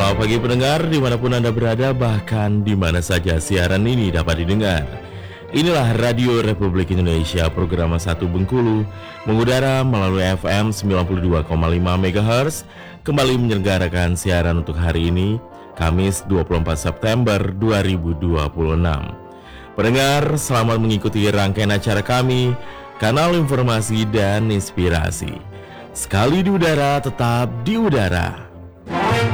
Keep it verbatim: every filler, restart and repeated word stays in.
Selamat pagi pendengar, dimanapun Anda berada, bahkan di mana saja siaran ini dapat didengar. Inilah Radio Republik Indonesia, program satu Bengkulu, mengudara melalui F M sembilan puluh dua koma lima megahertz, kembali menyelenggarakan siaran untuk hari ini, Kamis dua puluh empat September dua ribu dua puluh enam. Pendengar, selamat mengikuti rangkaian acara kami, Kanal Informasi dan Inspirasi. Sekali di udara, tetap di udara.